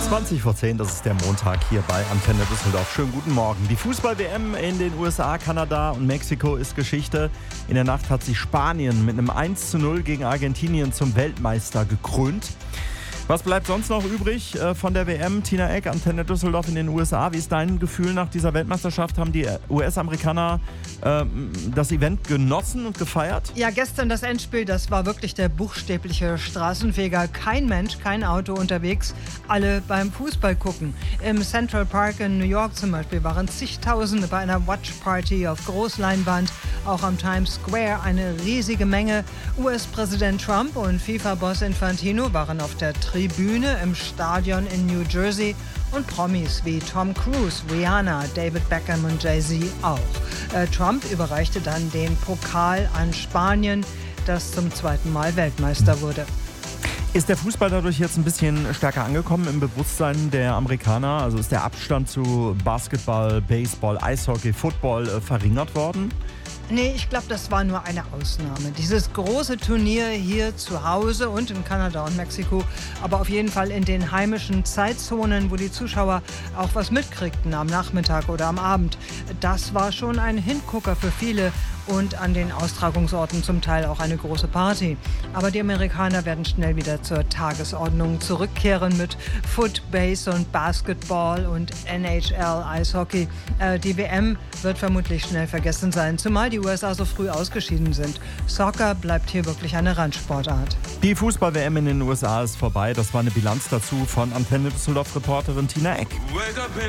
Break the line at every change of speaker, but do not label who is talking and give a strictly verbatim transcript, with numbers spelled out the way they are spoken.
zwanzig vor zehn, das ist der Montag hier bei Antenne Düsseldorf. Schönen guten Morgen. Die Fußball-W M in den U S A, Kanada und Mexiko ist Geschichte. In der Nacht hat sich Spanien mit einem eins zu null gegen Argentinien zum Weltmeister gekrönt. Was bleibt sonst noch übrig äh, von der W M? Tina Eck, Antenne Düsseldorf in den U S A. Wie ist dein Gefühl nach dieser Weltmeisterschaft? Haben die U S-Amerikaner äh, das Event genossen und gefeiert?
Ja, gestern das Endspiel, das war wirklich der buchstäbliche Straßenfeger. Kein Mensch, kein Auto unterwegs, alle beim Fußball gucken. Im Central Park in New York zum Beispiel waren zigtausende bei einer Watch-Party auf Großleinwand. Auch am Times Square eine riesige Menge. U S-Präsident Trump und FIFA-Boss Infantino waren auf der Tribüne im Stadion in New Jersey und Promis wie Tom Cruise, Rihanna, David Beckham und Jay-Z auch. Äh, Trump überreichte dann den Pokal an Spanien, das zum zweiten Mal Weltmeister wurde.
Ist der Fußball dadurch jetzt ein bisschen stärker angekommen im Bewusstsein der Amerikaner? Also ist der Abstand zu Basketball, Baseball, Eishockey, Football äh, verringert worden?
Nee, ich glaube, das war nur eine Ausnahme. Dieses große Turnier hier zu Hause und in Kanada und Mexiko, aber auf jeden Fall in den heimischen Zeitzonen, wo die Zuschauer auch was mitkriegten am Nachmittag oder am Abend. Das war schon ein Hingucker für viele und an den Austragungsorten zum Teil auch eine große Party. Aber die Amerikaner werden schnell wieder zur Tagesordnung zurückkehren mit Foot, Base und Basketball und N H L Eishockey. Äh, die W M wird vermutlich schnell vergessen sein, zumal die U S A so früh ausgeschieden sind. Soccer bleibt hier wirklich eine Randsportart.
Die Fußball-W M in den U S A ist vorbei. Das war eine Bilanz dazu von Antenne Düsseldorf-Reporterin Tina Eck.